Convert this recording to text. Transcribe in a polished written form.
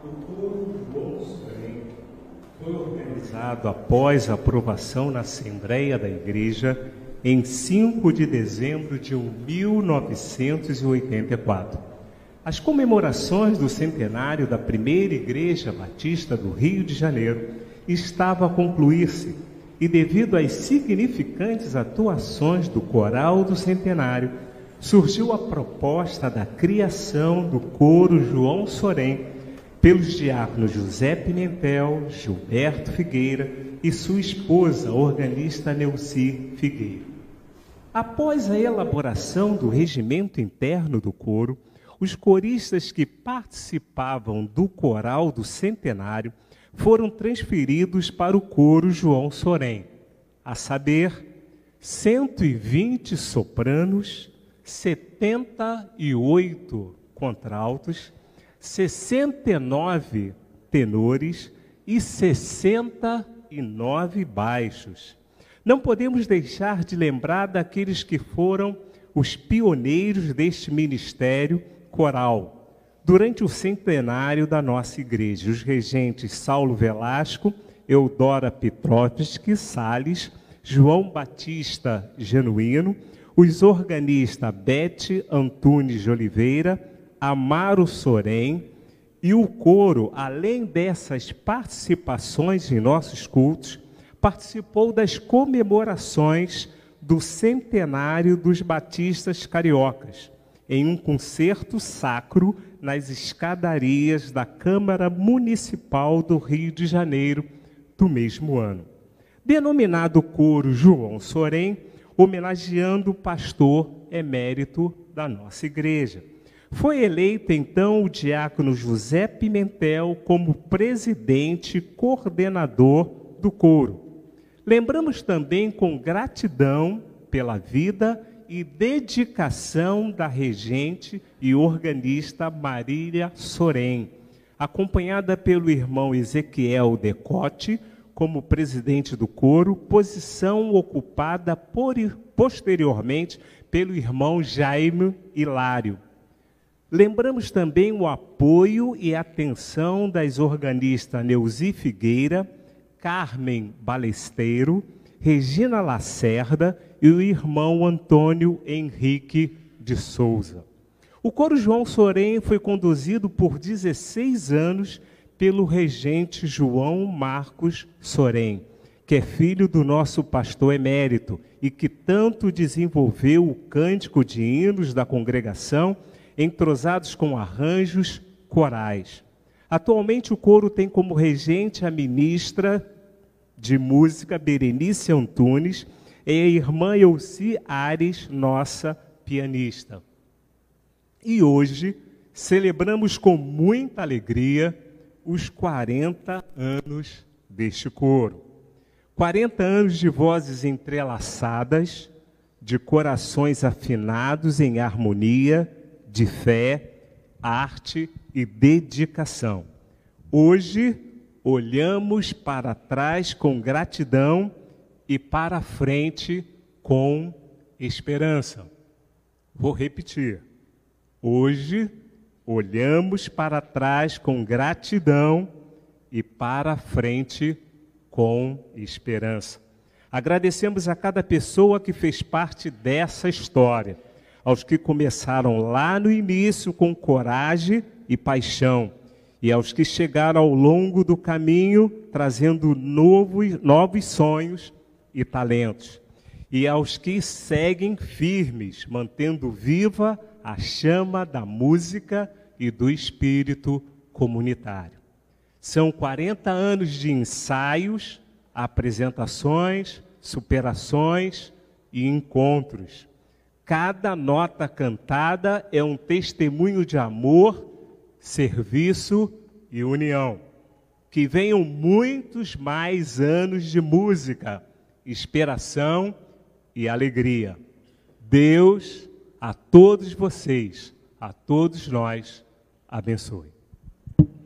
O coro João Sorém foi organizado após a aprovação na Assembleia da Igreja em 5 de dezembro de 1984. As comemorações do centenário da primeira Igreja Batista do Rio de Janeiro estavam a concluir-se e, devido às significantes atuações do coral do centenário, surgiu a proposta da criação do coro João Sorém pelos diáconos José Pimentel, Gilberto Figueira e sua esposa, organista Neuci Figueira. Após a elaboração do regimento interno do coro, os coristas que participavam do coral do centenário foram transferidos para o coro João Sorém, a saber, 120 sopranos, 78 contraltos, 69 tenores e 69 baixos. Não podemos deixar de lembrar daqueles que foram os pioneiros deste ministério coral durante o centenário da nossa igreja, os regentes Saulo Velasco, Eudora Petrovski Salles, João Batista Genuíno, os organistas Bete Antunes de Oliveira, Amaro Sorém, e o coro, além dessas participações em nossos cultos, participou das comemorações do centenário dos batistas cariocas, em um concerto sacro nas escadarias da Câmara Municipal do Rio de Janeiro do mesmo ano. Denominado coro João Sorém, homenageando o pastor emérito da nossa igreja. Foi eleito, então, o diácono José Pimentel como presidente e coordenador do coro. Lembramos também com gratidão pela vida e dedicação da regente e organista Marília Sorém, acompanhada pelo irmão Ezequiel Decote como presidente do coro, posição ocupada posteriormente pelo irmão Jaime Hilário. Lembramos também o apoio e atenção das organistas Neuci Figueira, Carmen Balesteiro, Regina Lacerda e o irmão Antônio Henrique de Souza. O coro João Sorém foi conduzido por 16 anos pelo regente João Marcos Sorém, que é filho do nosso pastor emérito e que tanto desenvolveu o cântico de hinos da congregação, entrosados com arranjos corais. Atualmente o coro tem como regente a ministra de música Berenice Antunes e a irmã Elci Ares, nossa pianista. E hoje celebramos com muita alegria os 40 anos deste coro. 40 anos de vozes entrelaçadas, de corações afinados em harmonia, de fé, arte e dedicação. Hoje, olhamos para trás com gratidão e para frente com esperança. Vou repetir. Hoje, olhamos para trás com gratidão e para frente com esperança. Agradecemos a cada pessoa que fez parte dessa história, aos que começaram lá no início com coragem e paixão, e aos que chegaram ao longo do caminho trazendo novos sonhos e talentos, e aos que seguem firmes, mantendo viva a chama da música e do espírito comunitário. São 40 anos de ensaios, apresentações, superações e encontros. Cada nota cantada é um testemunho de amor, serviço e união. Que venham muitos mais anos de música, inspiração e alegria. Deus, a todos vocês, a todos nós, abençoe.